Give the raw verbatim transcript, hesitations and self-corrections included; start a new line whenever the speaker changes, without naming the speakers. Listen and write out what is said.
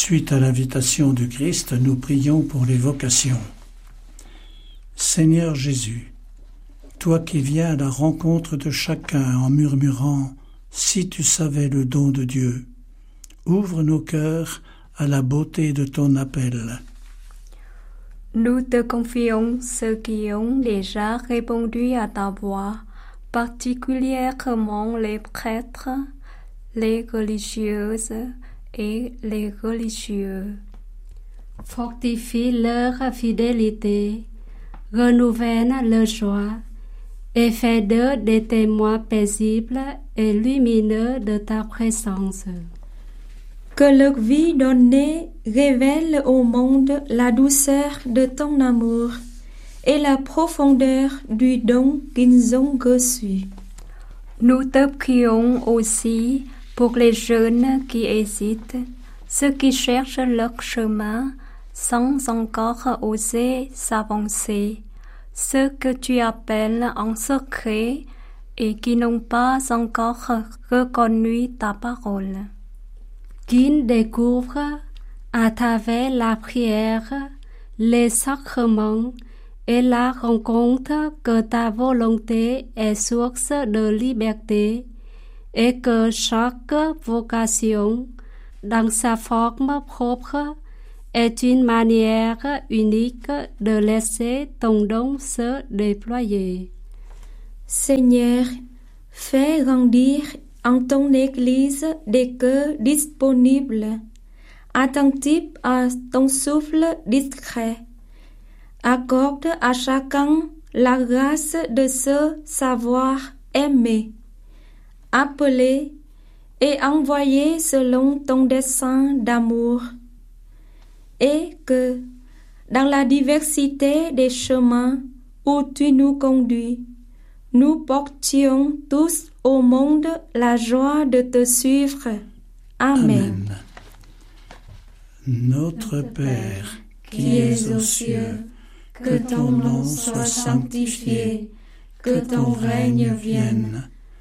Suite à l'invitation du Christ, nous prions pour les vocations. Seigneur Jésus, toi qui viens à la rencontre de chacun en murmurant « Si tu savais le don de Dieu », ouvre nos cœurs à la beauté de ton appel.
Nous te confions ceux qui ont déjà répondu à ta voix, particulièrement les prêtres, les religieuses et les religieux.
Fortifie leur fidélité, renouvelle leur joie et fais d'eux des témoins paisibles et lumineux de ta présence.
Que leur vie donnée révèle au monde la douceur de ton amour et la profondeur du don qu'ils ont reçu.
Nous te prions aussi pour les jeunes qui hésitent, ceux qui cherchent leur chemin sans encore oser s'avancer, ceux que tu appelles en secret et qui n'ont pas encore reconnu ta parole.
Qu'ils découvrent à travers la prière, les sacrements et la rencontre que ta volonté est source de liberté et que chaque vocation, dans sa forme propre, est une manière unique de laisser ton don se déployer.
Seigneur, fais grandir en ton Église des cœurs disponibles, attentifs à ton souffle discret. Accorde à chacun la grâce de se savoir aimer, appelé et envoyé selon ton dessein d'amour, et que, dans la diversité des chemins où tu nous conduis, nous portions tous au monde la joie de te suivre. Amen.
Amen. Notre Père, qui es aux cieux, que ton nom soit sanctifié, que ton règne vienne,